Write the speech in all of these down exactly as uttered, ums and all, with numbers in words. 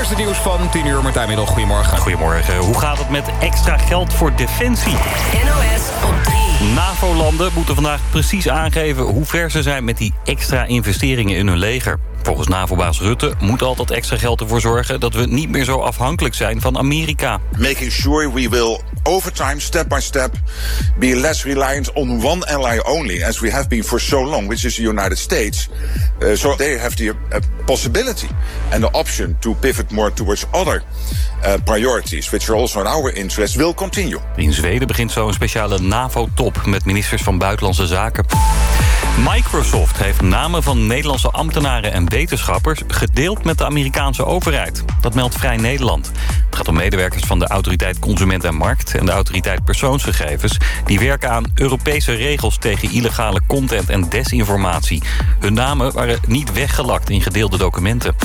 eerst het nieuws van tien uur. Martijn Middel, goedemorgen. Goedemorgen. Hoe gaat het met extra geld voor defensie? N O S op drie. NAVO-landen moeten vandaag precies aangeven hoe ver ze zijn met die extra investeringen in hun leger. Volgens NAVO-baas Rutte moet al dat extra geld ervoor zorgen dat we niet meer zo afhankelijk zijn van Amerika. Making sure we will over time, step by step, be less reliant on one ally only, as we have been for so long, which is the United States. Uh, so they have the uh, possibility and the option to pivot more towards other uh, priorities, which are also in our interest, will continue. In Zweden begint zo een speciale NAVO-top met ministers van Buitenlandse Zaken. Microsoft heeft namen van Nederlandse ambtenaren en wetenschappers gedeeld met de Amerikaanse overheid. Dat meldt Vrij Nederland. Het gaat om medewerkers van de Autoriteit Consument en Markt en de Autoriteit Persoonsgegevens. Die werken aan Europese regels tegen illegale content en desinformatie. Hun namen waren niet weggelakt in gedeelde documenten.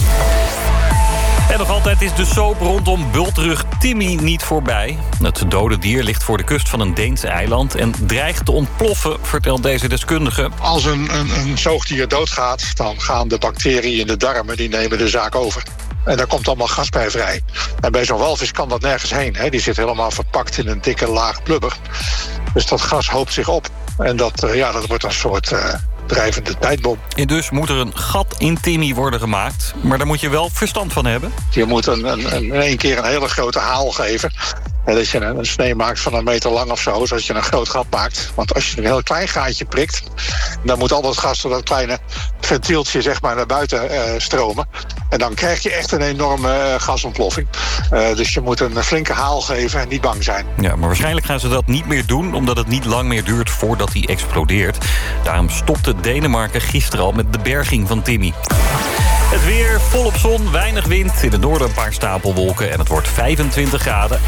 En nog altijd is de soap rondom bultrug Timmy niet voorbij. Het dode dier ligt voor de kust van een Deens eiland en dreigt te ontploffen, vertelt deze deskundige. Als een, een, een zoogdier doodgaat, dan gaan de bacteriën in de darmen, die nemen de zaak over. En daar komt allemaal gas bij vrij. En bij zo'n walvis kan dat nergens heen. Hè. Die zit helemaal verpakt in een dikke laag blubber. Dus dat gas hoopt zich op. En dat, uh, ja, dat wordt een soort uh, drijvende tijdbom. En dus moet er een gat in Timmy worden gemaakt. Maar daar moet je wel verstand van hebben. Je moet een, een, een, in één keer een hele grote haal geven. En dat je een, een snee maakt van een meter lang of zo, zodat je een groot gat maakt. Want als je een heel klein gaatje prikt, dan moet al dat gas door dat kleine ventieltje zeg maar naar buiten uh, stromen. En dan krijg je echt een enorme uh, gasontploffing. Uh, dus je moet een flinke haal geven en niet bang zijn. Ja, maar waarschijnlijk gaan ze dat niet meer doen, omdat het niet lang meer duurt voordat hij explodeert. Daarom stopte Denemarken gisteren al met de berging van Timmy. Het weer volop zon, weinig wind. In het noorden een paar stapelwolken en het wordt vijfentwintig graden.